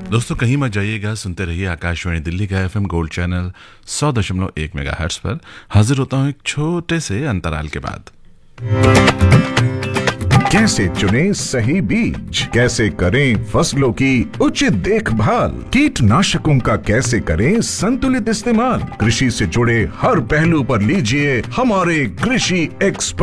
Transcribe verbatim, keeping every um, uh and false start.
दोस्तों कहीं मत जाइएगा, सुनते रहिए आकाशवाणी दिल्ली का एफएम गोल्ड चैनल सौ दशमलव एक मेगाहर्ट्ज पर। हाजिर होता हूं एक छोटे से अंतराल के बाद। कैसे चुनें सही बीज, कैसे करें फसलों की उचित देखभाल, कीटनाशकों का कैसे करें संतुलित इस्तेमाल, कृषि से जुड़े हर पहलू पर लीजिए हमारे कृषि एक्सपर्ट